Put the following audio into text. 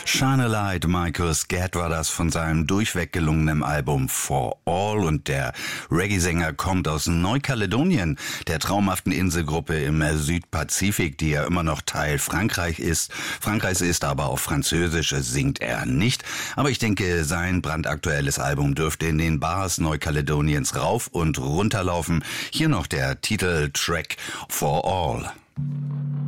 Shine a Light, Marcus Gadd war das von seinem durchweg gelungenen Album For All, und der Reggae-Sänger kommt aus Neukaledonien, der traumhaften Inselgruppe im Südpazifik, die ja immer noch Teil Frankreichs ist, aber auf Französisch singt er nicht. Aber ich denke, sein brandaktuelles Album dürfte in den Bars Neukaledoniens rauf und runter laufen. Hier noch der Titeltrack For All.